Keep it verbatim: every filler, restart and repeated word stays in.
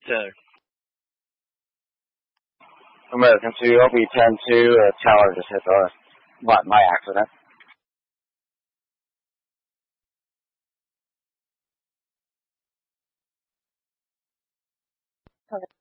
sir. American two, O B ten two, uh, tower just hit the, what, my accident. Okay.